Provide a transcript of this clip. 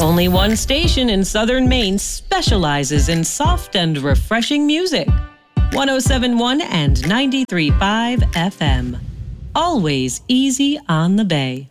Only one station in southern Maine specializes in soft and refreshing music. 107.1 and 93.5 FM. Always easy on the Bay.